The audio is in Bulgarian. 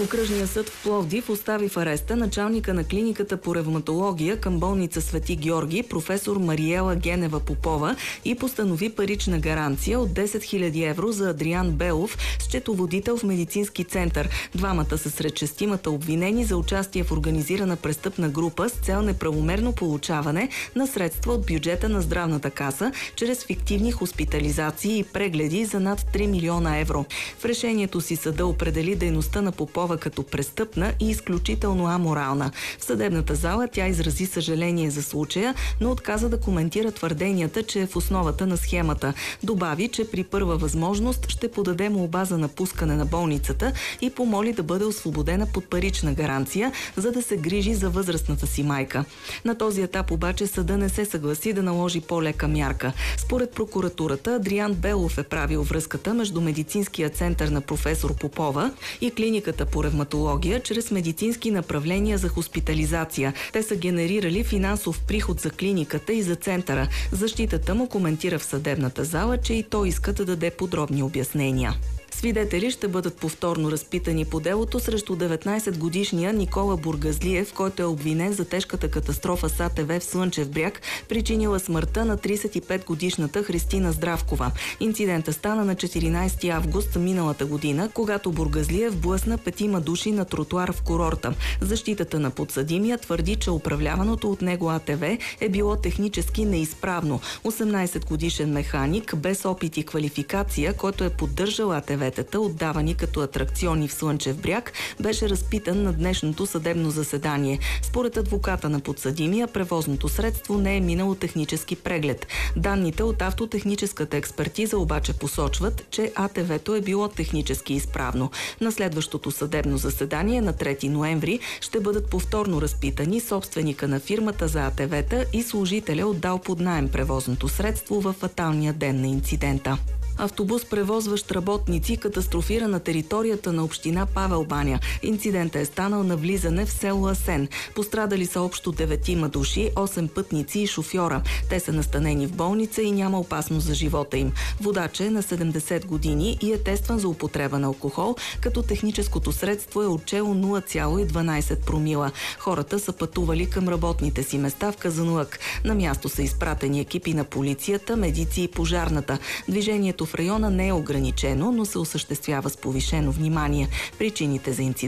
Окръжният съд в Пловдив остави в ареста началника на клиниката по ревматология към болница Свети Георги, професор Мариела Генева Попова, и постанови парична гаранция от 10 000 евро за Адриан Белов, счетоводител в медицински център. Двамата са сред шестимата обвинени за участие в организирана престъпна група с цел неправомерно получаване на средства от бюджета на здравната каса чрез фиктивни хоспитализации и прегледи за над 3 милиона евро. В решението си съда определи дейността на Попова като престъпна и изключително аморална. В съдебната зала тя изрази съжаление за случая, но отказа да коментира твърденията, че е в основата на схемата. Добави, че при първа възможност ще подаде молба за напускане на болницата и помоли да бъде освободена под парична гаранция, за да се грижи за възрастната си майка. На този етап обаче съда не се съгласи да наложи по-лека мярка. Според прокуратурата, Адриан Белов е правил връзката между медицинския център на професор Попова и клиниката по ревматология чрез медицински направления за хоспитализация. Те са генерирали финансов приход за клиниката и за центъра. Защитата му коментира в съдебната зала, че и той иска да даде подробни обяснения. Свидетели ще бъдат повторно разпитани по делото срещу 19-годишния Никола Бургазлиев, който е обвинен за тежката катастрофа с АТВ в Слънчев бряг, причинила смъртта на 35-годишната Христина Здравкова. Инцидентът стана на 14 август миналата година, когато Бургазлиев блъсна 5 души на тротуар в курорта. Защитата на подсъдимия твърди, че управляваното от него АТВ е било технически неизправно. 18-годишен механик, без опит и квалификация, който е поддържал АТВ, отдавани като атракциони в Слънчев бряг, беше разпитан на днешното съдебно заседание. Според адвоката на подсъдимия, превозното средство не е минало технически преглед. Данните от автотехническата експертиза обаче посочват, че АТВ-то е било технически изправно. На следващото съдебно заседание на 3 ноември ще бъдат повторно разпитани собственика на фирмата за АТВ-та и служителя, отдал под наем превозното средство във фаталния ден на инцидента. Автобус, превозващ работници, катастрофира на територията на община Павел баня. Инцидентът е станал на влизане в село Асен. Пострадали са общо 9 души, 8 пътници и шофьора. Те са настанени в болница и няма опасност за живота им. Водачът е на 70 години и е тестван за употреба на алкохол, като техническото средство е отчело 0,12 промила. Хората са пътували към работните си места в Казанлък. На място са изпратени екипи на полицията, медици и пожарната. Движението в района не е ограничено, но се осъществява с повишено внимание. Причините за инцидент